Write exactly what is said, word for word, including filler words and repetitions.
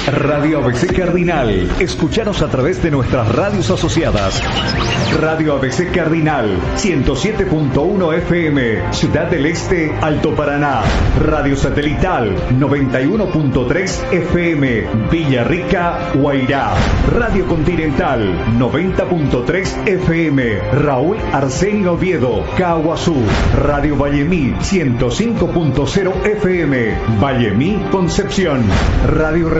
Radio A B C Cardinal. Escuchanos a través de nuestras radios asociadas. Radio A B C Cardinal, ciento siete punto uno F M, Ciudad del Este, Alto Paraná. Radio Satelital, noventa y uno punto tres F M, Villarrica, Guairá. Radio Continental, noventa punto tres F M, Raúl Arsenio Oviedo, Caguazú. Radio Vallemí, ciento cinco punto cero F M, Vallemí, Concepción. Radio